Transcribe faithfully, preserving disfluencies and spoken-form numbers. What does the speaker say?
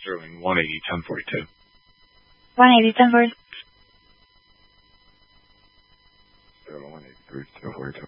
Sterling, one eighty, ten forty-two. one eighty, ten forty-two. Sterling, one eighty-three, ten forty-two.